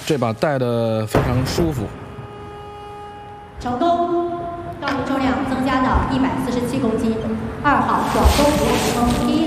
这把带的非常舒服。 成功，杠铃重量增加到147公斤。2号广东国航空1